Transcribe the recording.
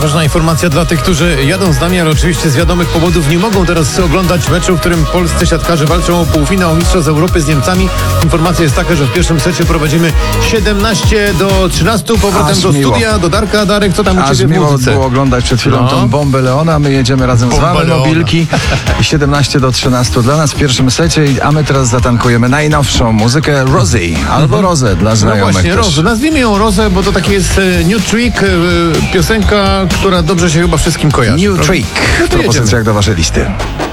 ważna informacja dla tych, którzy jadą z nami, ale oczywiście z wiadomych powodów nie mogą teraz oglądać meczu, w którym polscy siatkarze walczą o półfinał Mistrzostw Europy z Niemcami. Informacja jest taka, że w pierwszym secie prowadzimy 17-13. Powrotem Aż do miło. studia, do Darka. Darek, co tam u Aż ciebie w miło muzyce? było oglądać przed chwilą No. tą bombę Leona. My jedziemy razem z Bomba wami, Leona. mobilki. 17-13 dla nas w pierwszym secie, a my teraz zatankujemy najnowszą muzykę Rosie albo Rose dla No znajomych właśnie, też. Rose. Nazwijmy ją Rose, bo to taki jest New Trick, piosenka, która dobrze się chyba wszystkim kojarzy. New Trick No w to jedziemy. propozycjach do waszej listy.